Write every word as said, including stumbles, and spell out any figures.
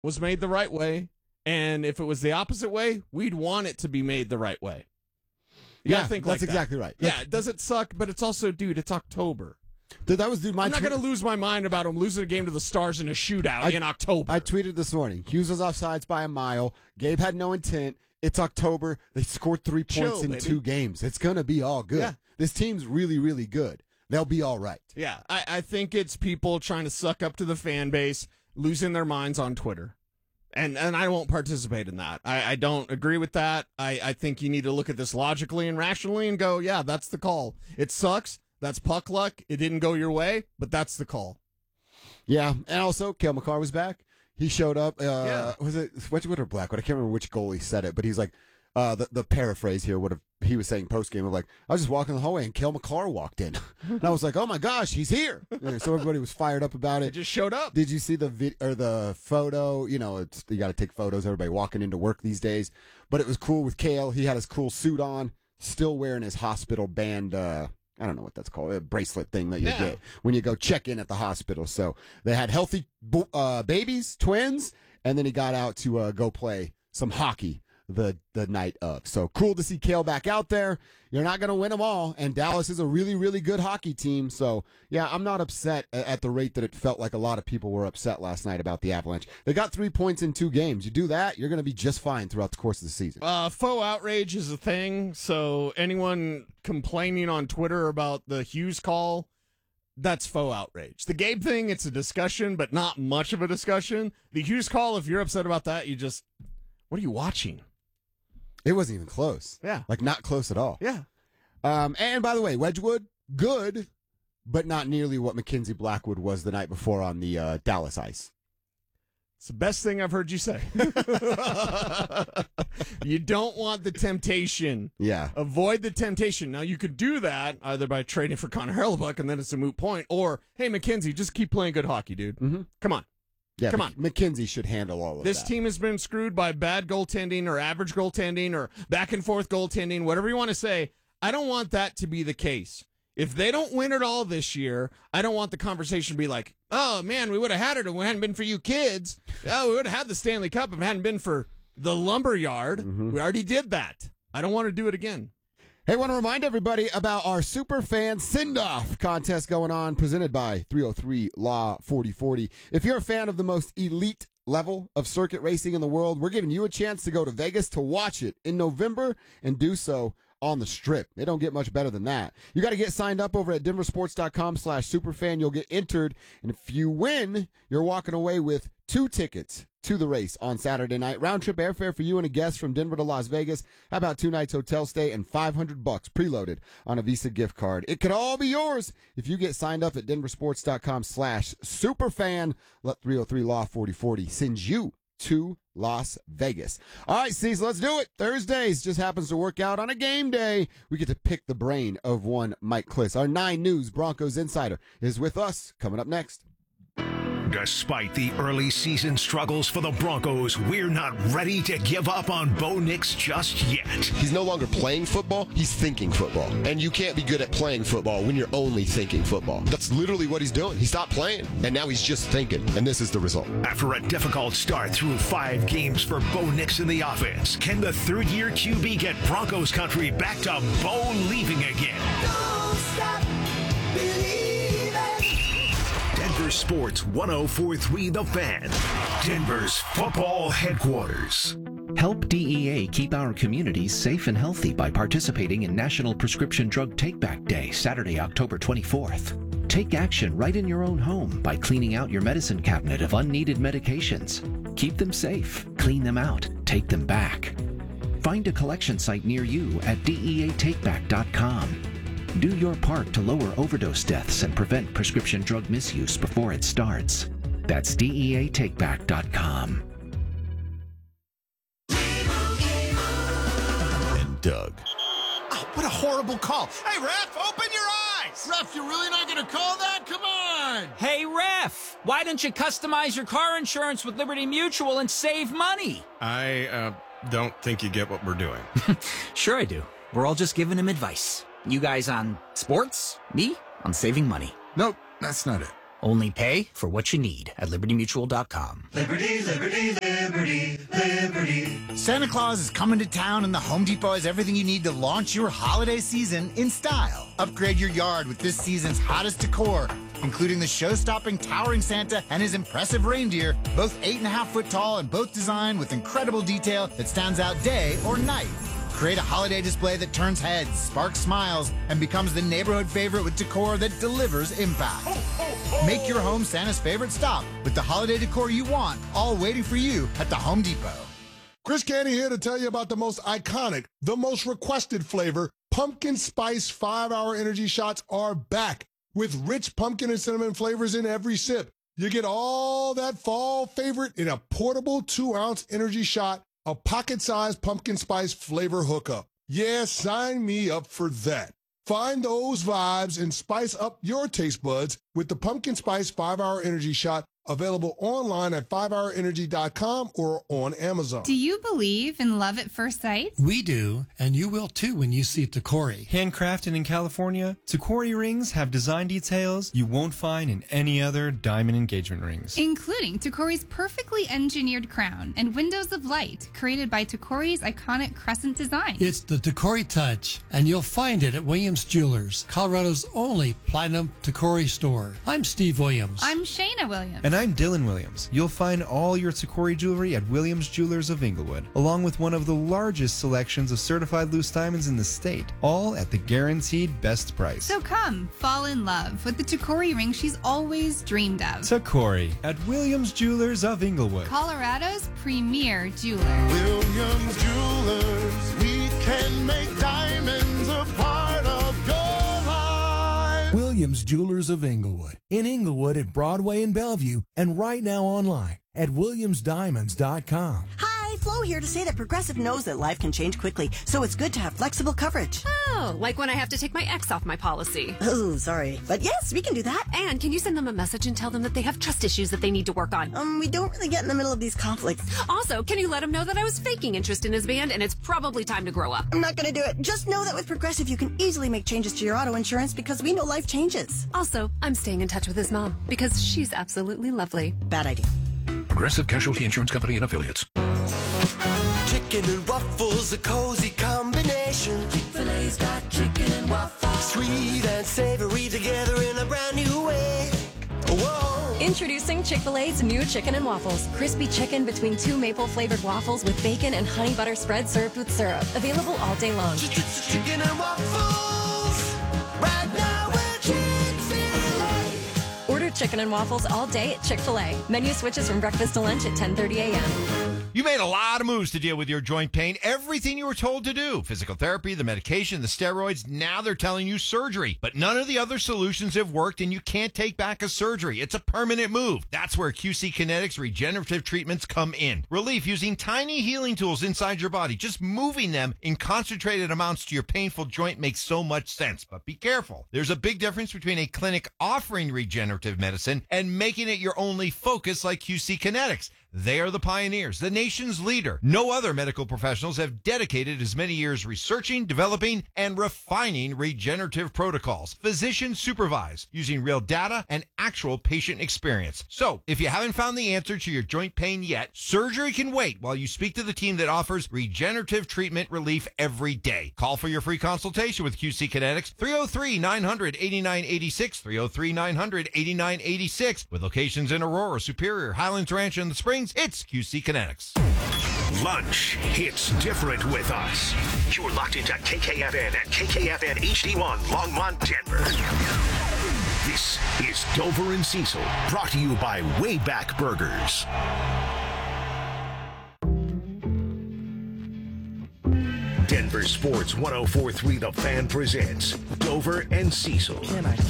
was made the right way. And if it was the opposite way, we'd want it to be made the right way. You yeah, gotta think that's like exactly that. right. Yeah, That's, does it suck? But it's also, dude, it's October. Dude, that was dude. My I'm not tweet- going to lose my mind about him losing a game to the Stars in a shootout I, in October. I tweeted this morning. Hughes was offsides by a mile. Gabe had no intent. It's October. They scored three points Chill, in baby. two games. It's going to be all good. Yeah. This team's really, really good. They'll be all right. Yeah, I, I think it's people trying to suck up to the fan base, losing their minds on Twitter. And and I won't participate in that. I, I don't agree with that. I, I think you need to look at this logically and rationally and go, yeah, that's the call. It sucks. That's puck luck. It didn't go your way, but that's the call. Yeah, and also, Cale Makar was back. He showed up. Uh, Yeah. Was it Wedgwood or Blackwood? I can't remember which goalie said it, but he's like, uh, the, the paraphrase here would have, he was saying post game of like, I was just walking the hallway and Cale Makar walked in. And I was like, oh my gosh, he's here. And so everybody was fired up about It it. just showed up. Did you see the vid- or the photo? You know, it's, you got to take photos. Everybody walking into work these days, but it was cool with Cale. He had his cool suit on, still wearing his hospital band. Uh, I don't know what that's called, a bracelet thing that you Yeah. get when you go check in at the hospital. So they had healthy bo- uh, babies, twins, and then he got out to uh, go play some hockey the the night of. So cool to see Cale back out there. You're not going to win them all, and Dallas is a really, really good hockey team. So, yeah, I'm not upset at the rate that it felt like a lot of people were upset last night about the Avalanche. They got three points in two games. You do that, you're going to be just fine throughout the course of the season. Uh, faux outrage is a thing, so anyone complaining on Twitter about the Hughes call, that's faux outrage. The Gabe thing, it's a discussion, but not much of a discussion. The Hughes call, if you're upset about that, you just, what are you watching? It wasn't even close. Yeah. Like, not close at all. Yeah. Um, and by the way, Wedgwood, good, but not nearly what Mackenzie Blackwood was the night before on the uh, Dallas ice. It's the best thing I've heard you say. You don't want the temptation. Yeah. Avoid the temptation. Now, you could do that either by trading for Connor Hellebuyck, and then it's a moot point, or, hey, Mackenzie, just keep playing good hockey, dude. Mm-hmm. Come on. Yeah, Come Mc- on. McKenzie should handle all of This that. team has been screwed by bad goaltending or average goaltending or back and forth goaltending, whatever you want to say. I don't want that to be the case. If they don't win it all this year, I don't want the conversation to be like, oh, man, we would have had it if it hadn't been for you kids. Oh, we would have had the Stanley Cup if it hadn't been for the Lumberyard. Mm-hmm. We already did that. I don't want to do it again. Hey, want to remind everybody about our Super Fan Send-Off contest going on, presented by three oh three Law forty forty. If you're a fan of the most elite level of circuit racing in the world, we're giving you a chance to go to Vegas to watch it in November and do so on the Strip. They don't get much better than that. You got to get signed up over at denversports.com slash superfan. You'll get entered, and if you win, you're walking away with two tickets to the race on Saturday night. Round trip airfare for you and a guest from Denver to Las Vegas. How about two nights hotel stay and five hundred bucks preloaded on a Visa gift card? It could all be yours if you get signed up at denversports.com slash superfan. Let three oh three Law forty forty send you to Las Vegas. All right, Cecil, let's do it. Thursdays just happens to work out on a game day. We get to pick the brain of one Mike Kliss. Our nine News Broncos insider is with us coming up next. Despite the early season struggles for the Broncos, we're not ready to give up on Bo Nix just yet. He's no longer playing football, he's thinking football. And you can't be good at playing football when you're only thinking football. That's literally what he's doing. He stopped playing, and now he's just thinking. And this is the result. After a difficult start through five games for Bo Nix in the offense, can the third-year Q B get Broncos country back to Bo leaving again? Don't stop believing. Denver Sports one oh four point three The Fan, Denver's football headquarters. Help D E A keep our communities safe and healthy by participating in National Prescription Drug Take-Back Day, Saturday, October twenty-fourth. Take action right in your own home by cleaning out your medicine cabinet of unneeded medications. Keep them safe, clean them out, take them back. Find a collection site near you at D E A take back dot com. Do your part to lower overdose deaths and prevent prescription drug misuse before it starts. That's D E A take back dot com. And Doug. Oh, what a horrible call. Hey, ref, open your eyes. Ref, you're really not going to call that? Come on. Hey, ref, why don't you customize your car insurance with Liberty Mutual and save money? I uh, don't think you get what we're doing. Sure I do. We're all just giving him advice. You guys on sports, me on saving money. Nope, that's not it. Only pay for what you need at liberty mutual dot com. Liberty, liberty, liberty, liberty. Santa Claus is coming to town, and the Home Depot has everything you need to launch your holiday season in style. Upgrade your yard with this season's hottest decor, including the show-stopping towering Santa and his impressive reindeer, both eight and a half foot tall and both designed with incredible detail that stands out day or night. Create a holiday display that turns heads, sparks smiles, and becomes the neighborhood favorite with decor that delivers impact. Make your home Santa's favorite stop with the holiday decor you want, all waiting for you at the Home Depot. Chris Canty here to tell you about the most iconic, the most requested flavor. Pumpkin Spice five hour Energy Shots are back with rich pumpkin and cinnamon flavors in every sip. You get all that fall favorite in a portable two ounce energy shot, a pocket-sized pumpkin spice flavor hookup. Yeah, sign me up for that. Find those vibes and spice up your taste buds with the Pumpkin Spice five hour Energy Shot, available online at five hour energy dot com or on Amazon. Do you believe in love at first sight? We do, and you will too when you see Tacori. Handcrafted in California, Tacori rings have design details you won't find in any other diamond engagement rings. Including Tacori's perfectly engineered crown and windows of light created by Tacori's iconic crescent design. It's the Tacori touch, and you'll find it at Williams Jewelers, Colorado's only platinum Tacori store. I'm Steve Williams. I'm Shayna Williams. And I'm Dylan Williams. You'll find all your Tacori jewelry at Williams Jewelers of Inglewood, along with one of the largest selections of certified loose diamonds in the state, all at the guaranteed best price. So come, fall in love with the Tacori ring she's always dreamed of. Tacori at Williams Jewelers of Inglewood, Colorado's premier jeweler. Williams Jewelers, we can make diamonds a part of your life. Williams Jewelers of Inglewood, in Inglewood at Broadway and Bellevue, and right now online at williams diamonds dot com. Hi, Flo here to say that Progressive knows that life can change quickly, so it's good to have flexible coverage. Oh, like when I have to take my ex off my policy. Oh, sorry. But yes, we can do that. And can you send them a message and tell them that they have trust issues that they need to work on? Um, we don't really get in the middle of these conflicts. Also, can you let them know that I was faking interest in his band and it's probably time to grow up? I'm not going to do it. Just know that with Progressive, you can easily make changes to your auto insurance because we know life changes. Also, I'm staying in touch with his mom because she's absolutely lovely. Bad idea. Progressive Casualty Insurance Company and Affiliates. Chicken and waffles, a cozy combination. Chick-fil-A's got chicken and waffles. Sweet and savory together in a brand new way. Whoa. Introducing Chick-fil-A's new chicken and waffles. Crispy chicken between two maple-flavored waffles with bacon and honey butter spread served with syrup. Available all day long. Chicken and waffles. Right now we're Chick-fil-A. Order chicken and waffles all day at Chick-fil-A. Menu switches from breakfast to lunch at ten thirty a.m. You made a lot of moves to deal with your joint pain. Everything you were told to do. Physical therapy, the medication, the steroids. Now they're telling you surgery. But none of the other solutions have worked, and you can't take back a surgery. It's a permanent move. That's where Q C Kinetics regenerative treatments come in. Relief using tiny healing tools inside your body. Just moving them in concentrated amounts to your painful joint makes so much sense. But be careful. There's a big difference between a clinic offering regenerative medicine and making it your only focus like Q C Kinetics. They are the pioneers, the nation's leader. No other medical professionals have dedicated as many years researching, developing, and refining regenerative protocols. Physician supervised, using real data and actual patient experience. So, if you haven't found the answer to your joint pain yet, surgery can wait while you speak to the team that offers regenerative treatment relief every day. Call for your free consultation with Q C Kinetics, three oh three, nine hundred, eighty-nine eighty-six, three oh three, nine hundred, eighty-nine eighty-six, with locations in Aurora, Superior, Highlands Ranch, and the Springs. It's Q C Kinetics. Lunch hits different with us. You're locked into K K F N and K K F N H D one, Longmont, Denver. This is Dover and Cecil, brought to you by Wayback Burgers. Denver Sports one oh four point three The Fan presents Dover and Cecil. Can I